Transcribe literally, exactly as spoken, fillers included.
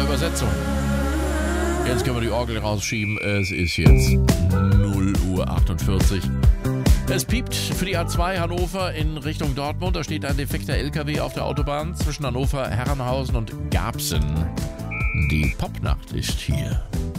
Übersetzung. Jetzt können wir die Orgel rausschieben. Es ist jetzt null Uhr achtundvierzig. Es piept für die A zwei Hannover in Richtung Dortmund. Da steht ein defekter L K W auf der Autobahn zwischen Hannover, Herrenhausen und Garbsen. Die Popnacht ist hier.